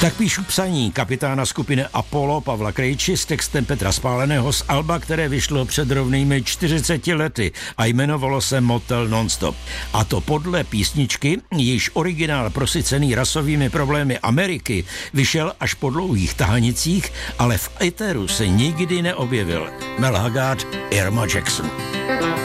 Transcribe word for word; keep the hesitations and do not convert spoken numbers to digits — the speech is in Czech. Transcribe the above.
Tak píšu psaní kapitána skupiny Apollo Pavla Krejči s textem Petra Spáleného z alba, které vyšlo před rovnými čtyřiceti lety a jmenovalo se Motel Nonstop. A to podle písničky, jejíž originál prosycený rasovými problémy Ameriky vyšel až po dlouhých tahanicích, ale v éteru se nikdy neobjevil. Mel Haggard, Irma Jackson.